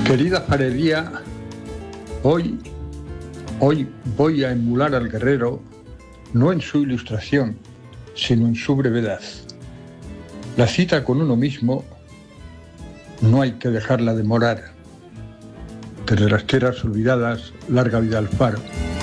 Querida Farería, hoy voy a emular al guerrero, no en su ilustración, sino en su brevedad. La cita con uno mismo no hay que dejarla demorar. Desde las tierras olvidadas, larga vida al faro.